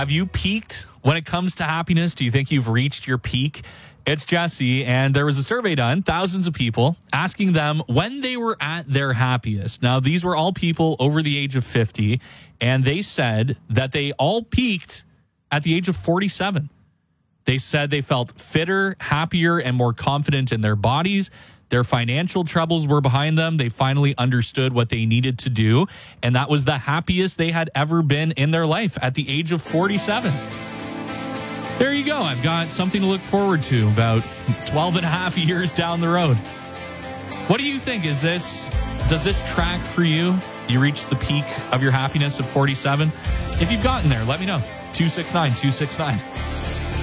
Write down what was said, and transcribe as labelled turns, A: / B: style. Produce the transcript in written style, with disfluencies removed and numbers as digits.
A: Have you peaked when it comes to happiness? Do you think you've reached your peak? It's Jesse, and there was a survey done, thousands of people, asking them when they were at their happiest. Now, these were all people over the age of 50, and they said that they all peaked at the age of 47. They said they felt fitter, happier, and more confident in their bodies. Their financial troubles were behind them. They finally understood what they needed to do, and that was the happiest they had ever been in their life at the age of 47. There you go. I've got something to look forward to about 12 and a half years down the road. What do you think? Does this track for you? You reached the peak of your happiness at 47? If you've gotten there, let me know. 269-269.